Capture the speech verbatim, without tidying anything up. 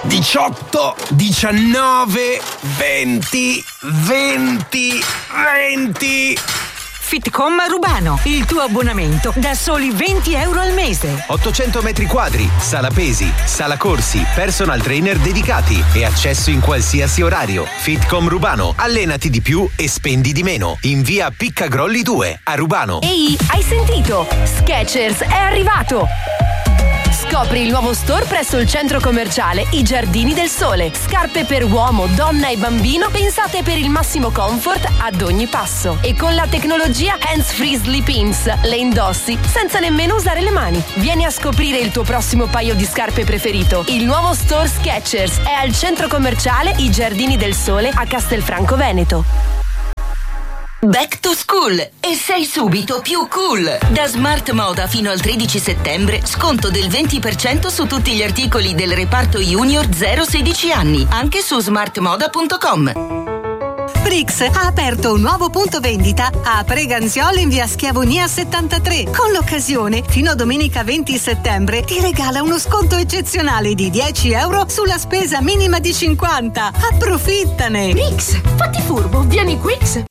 diciotto, diciannove, venti, venti, venti. Fitcom Rubano, il tuo abbonamento da soli venti euro al mese. ottocento metri quadri, sala pesi, sala corsi, personal trainer dedicati e accesso in qualsiasi orario. Fitcom Rubano, allenati di più e spendi di meno. In via Piccagrolli due, a Rubano. Ehi, hai sentito? Skechers è arrivato! Scopri il nuovo store presso il centro commerciale I Giardini del Sole. Scarpe per uomo, donna e bambino pensate per il massimo comfort ad ogni passo. E con la tecnologia Hands Free Sleep-Ins le indossi senza nemmeno usare le mani. Vieni a scoprire il tuo prossimo paio di scarpe preferito. Il nuovo store Skechers è al centro commerciale I Giardini del Sole a Castelfranco Veneto. Back to school e sei subito più cool. Da Smart Moda fino al tredici settembre sconto del venti per cento su tutti gli articoli del reparto Junior zero sedici anni, anche su smartmoda punto com. Brix ha aperto un nuovo punto vendita a Preganziolo in via Schiavonia settantatré. Con l'occasione, fino a domenica venti settembre, ti regala uno sconto eccezionale di dieci euro sulla spesa minima di cinquanta. Approfittane! Brix, fatti furbo, vieni Quix.